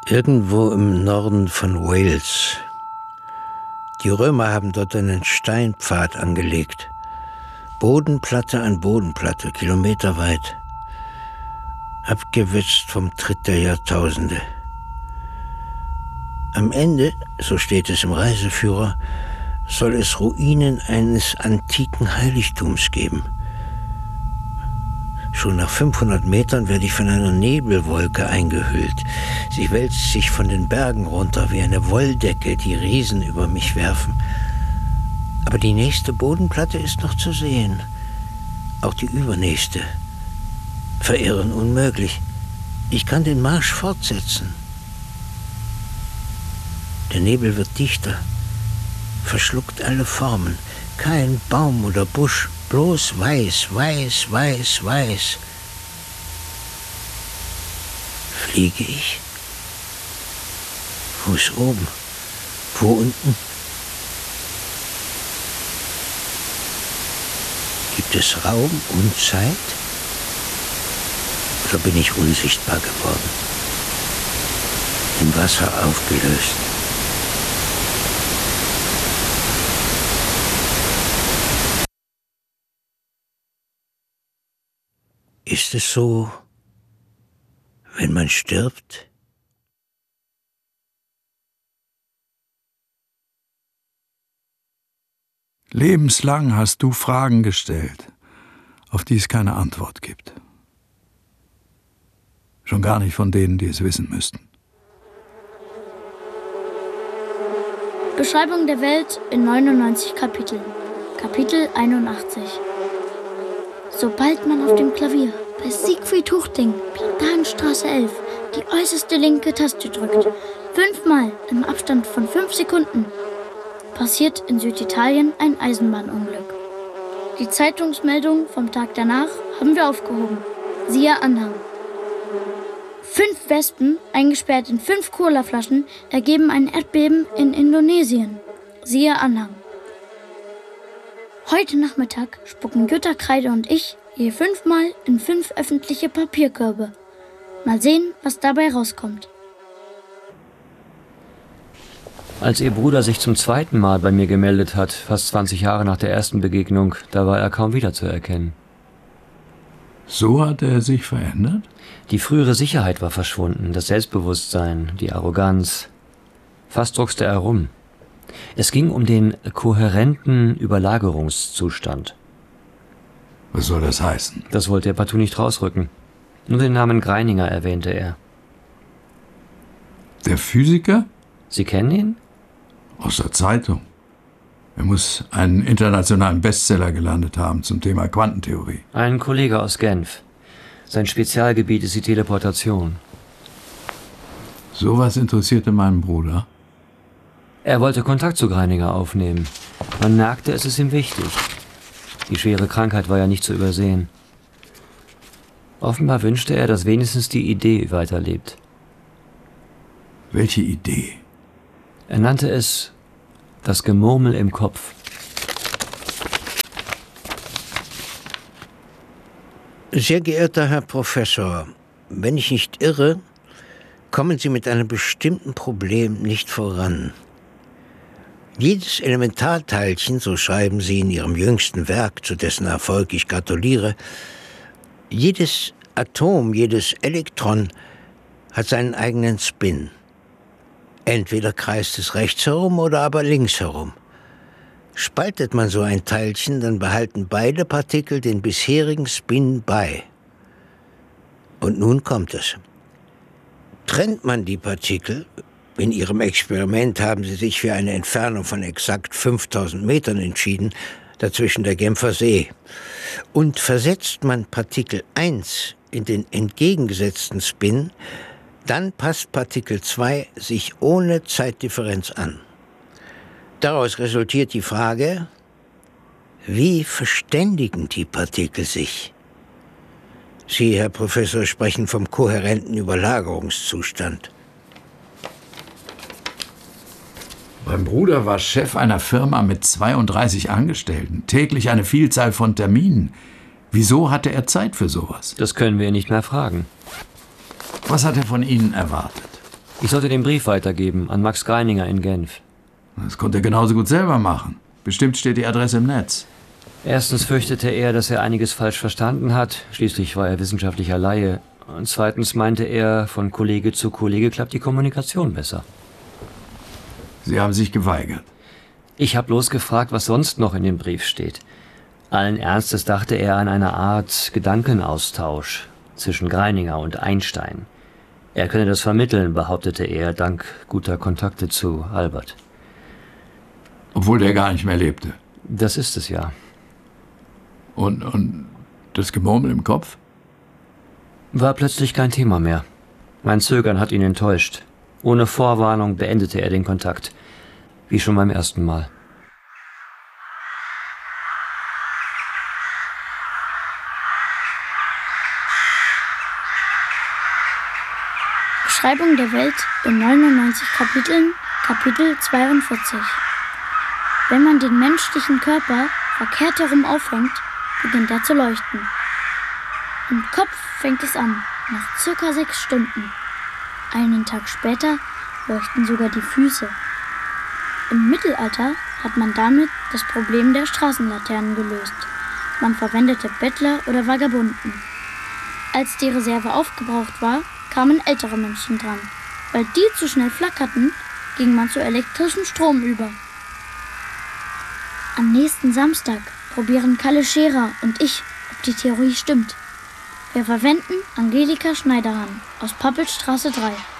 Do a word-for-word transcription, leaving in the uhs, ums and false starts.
Irgendwo im Norden von Wales. Die Römer haben dort einen Steinpfad angelegt. Bodenplatte an Bodenplatte, kilometerweit. Abgewetzt vom Tritt der Jahrtausende. Am Ende, so steht es im Reiseführer, soll es Ruinen eines antiken Heiligtums geben. Schon nach fünfhundert Metern werde ich von einer Nebelwolke eingehüllt. Sie wälzt sich von den Bergen runter wie eine Wolldecke, die Riesen über mich werfen. Aber die nächste Bodenplatte ist noch zu sehen. Auch die übernächste. Verirren unmöglich. Ich kann den Marsch fortsetzen. Der Nebel wird dichter, verschluckt alle Formen. Kein Baum oder Busch, bloß weiß, weiß, weiß, weiß. Fliege ich? Wo ist oben? Wo unten? Gibt es Raum und Zeit? Oder bin ich unsichtbar geworden? Im Wasser aufgelöst? Ist es so, wenn man stirbt? Lebenslang hast du Fragen gestellt, auf die es keine Antwort gibt. Schon gar nicht von denen, die es wissen müssten. Beschreibung der Welt in neunundneunzig Kapiteln. Kapitel einundachtzig. Sobald man auf dem Klavier bei Siegfried Huchting, Platanenstraße elf, die äußerste linke Taste drückt, fünfmal im Abstand von fünf Sekunden, passiert in Süditalien ein Eisenbahnunglück. Die Zeitungsmeldung vom Tag danach haben wir aufgehoben. Siehe Anhang. Fünf Wespen, eingesperrt in fünf Colaflaschen, ergeben ein Erdbeben in Indonesien. Siehe Anhang. Heute Nachmittag spucken Jutta Kreide und ich je fünfmal in fünf öffentliche Papierkörbe. Mal sehen, was dabei rauskommt. Als ihr Bruder sich zum zweiten Mal bei mir gemeldet hat, fast zwanzig Jahre nach der ersten Begegnung, da war er kaum wiederzuerkennen. So hat er sich verändert? Die frühere Sicherheit war verschwunden, das Selbstbewusstsein, die Arroganz. Fast druckste er rum. Es ging um den kohärenten Überlagerungszustand. Was soll das heißen? Das wollte er partout nicht rausrücken. Nur den Namen Greininger erwähnte er. Der Physiker? Sie kennen ihn? Aus der Zeitung. Er muss einen internationalen Bestseller gelandet haben zum Thema Quantentheorie. Ein Kollege aus Genf. Sein Spezialgebiet ist die Teleportation. Sowas interessierte meinen Bruder. Er wollte Kontakt zu Greininger aufnehmen. Man merkte, es ist ihm wichtig. Die schwere Krankheit war ja nicht zu übersehen. Offenbar wünschte er, dass wenigstens die Idee weiterlebt. Welche Idee? Er nannte es das Gemurmel im Kopf. Sehr geehrter Herr Professor, wenn ich nicht irre, kommen Sie mit einem bestimmten Problem nicht voran. Jedes Elementarteilchen, so schreiben Sie in Ihrem jüngsten Werk, zu dessen Erfolg ich gratuliere, jedes Atom, jedes Elektron hat seinen eigenen Spin. Entweder kreist es rechts herum oder aber links herum. Spaltet man so ein Teilchen, dann behalten beide Partikel den bisherigen Spin bei. Und nun kommt es. Trennt man die Partikel, in Ihrem Experiment haben Sie sich für eine Entfernung von exakt fünftausend Metern entschieden, dazwischen der Genfer See, und versetzt man Partikel eins in den entgegengesetzten Spin, dann passt Partikel zwei sich ohne Zeitdifferenz an. Daraus resultiert die Frage, wie verständigen die Partikel sich? Sie, Herr Professor, sprechen vom kohärenten Überlagerungszustand. Mein Bruder war Chef einer Firma mit zweiunddreißig Angestellten, täglich eine Vielzahl von Terminen. Wieso hatte er Zeit für sowas? Das können wir ihn nicht mehr fragen. Was hat er von Ihnen erwartet? Ich sollte den Brief weitergeben an Max Greininger in Genf. Das konnte er genauso gut selber machen. Bestimmt steht die Adresse im Netz. Erstens fürchtete er, dass er einiges falsch verstanden hat. Schließlich war er wissenschaftlicher Laie. Und zweitens meinte er, von Kollege zu Kollege klappt die Kommunikation besser. Sie haben sich geweigert. Ich habe bloß gefragt, was sonst noch in dem Brief steht. Allen Ernstes dachte er an eine Art Gedankenaustausch zwischen Greininger und Einstein. Er könne das vermitteln, behauptete er, dank guter Kontakte zu Albert. Obwohl der gar nicht mehr lebte. Das ist es ja. Und, und das Gemurmel im Kopf? War plötzlich kein Thema mehr. Mein Zögern hat ihn enttäuscht. Ohne Vorwarnung beendete er den Kontakt. Wie schon beim ersten Mal. Beschreibung der Welt in neunundneunzig Kapiteln, Kapitel zweiundvierzig. Wenn man den menschlichen Körper verkehrt herum aufhängt, beginnt er zu leuchten. Im Kopf fängt es an, nach circa sechs Stunden. Einen Tag später leuchten sogar die Füße. Im Mittelalter hat man damit das Problem der Straßenlaternen gelöst. Man verwendete Bettler oder Vagabunden. Als die Reserve aufgebraucht war, kamen ältere Menschen dran. Weil die zu schnell flackerten, ging man zu elektrischem Strom über. Am nächsten Samstag probieren Kalle Scherer und ich, ob die Theorie stimmt. Wir verwenden Angelika Schneiderhahn aus Pappelstraße drei.